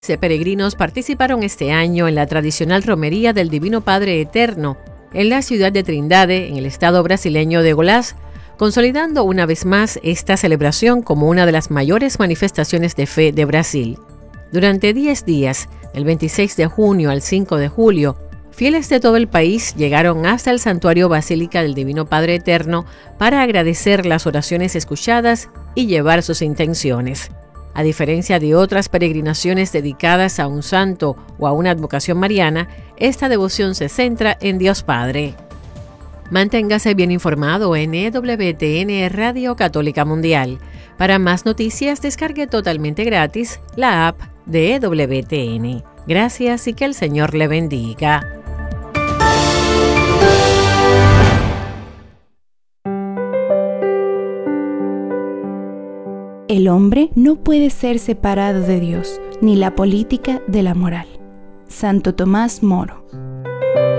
Peregrinos participaron este año en la tradicional romería del Divino Padre Eterno en la ciudad de Trindade, en el estado brasileño de Goiás, consolidando una vez más esta celebración como una de las mayores manifestaciones de fe de Brasil. Durante 10 días, del 26 de junio al 5 de julio, fieles de todo el país llegaron hasta el santuario Basílica del Divino Padre Eterno para agradecer las oraciones escuchadas y llevar sus intenciones. A diferencia de otras peregrinaciones dedicadas a un santo o a una advocación mariana, esta devoción se centra en Dios Padre. Manténgase bien informado en EWTN Radio Católica Mundial. Para más noticias, descargue totalmente gratis la app de EWTN. Gracias y que el Señor le bendiga. El hombre no puede ser separado de Dios, ni la política de la moral. Santo Tomás Moro.